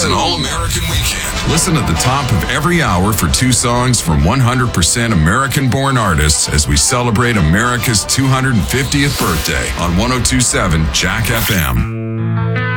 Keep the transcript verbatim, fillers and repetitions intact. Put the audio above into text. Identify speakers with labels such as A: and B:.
A: an all-American weekend. Listen at the top of every hour for two songs from one hundred percent American-born artists as we celebrate America's two hundred fiftieth birthday on one oh two point seven Jack F M.